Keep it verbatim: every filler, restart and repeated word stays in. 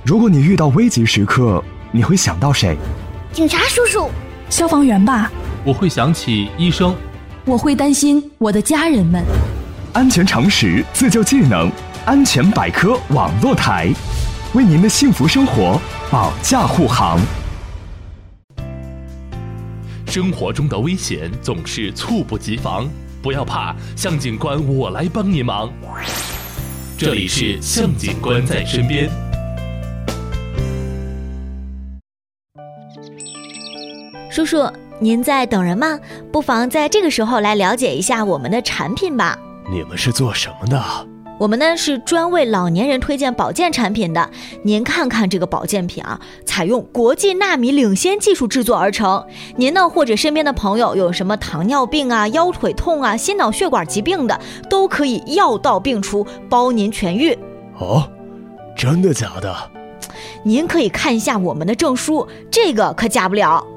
如果你遇到危急时刻，你会想到谁？ 警察叔叔。 消防员吧。 我会想起医生。 我会担心我的家人们。 安全常识，自救技能，安全百科网络台，为您的幸福生活保驾护航。 生活中的危险总是猝不及防，不要怕，向警官我来帮你忙。这里是向警官在身边。 叔叔，您在等人吗？不妨在这个时候来了解一下我们的产品吧。 你们是做什么的？ 我们呢是专为老年人推荐保健产品的。您看看这个保健品啊，采用国际纳米领先技术制作而成。您呢或者身边的朋友有什么糖尿病啊、腰腿痛啊、心脑血管疾病的，都可以药到病除，包您痊愈。 哦，真的假的？ 您可以看一下我们的证书，这个可假不了。